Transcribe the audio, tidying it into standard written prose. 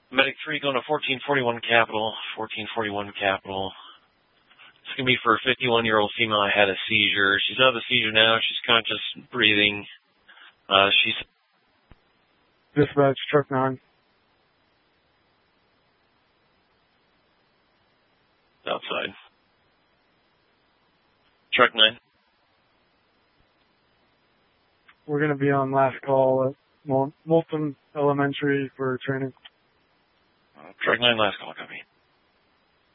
Medic 3 going to 1441 Capital. 1441 Capital. It's going to be for a 51-year-old female who had a seizure. She's out of the seizure now. She's conscious, breathing. She's... Dispatch, truck 9. Outside. Truck 9. We're going to be on last call at Moulton Elementary for training. Truck 9, last call, copy.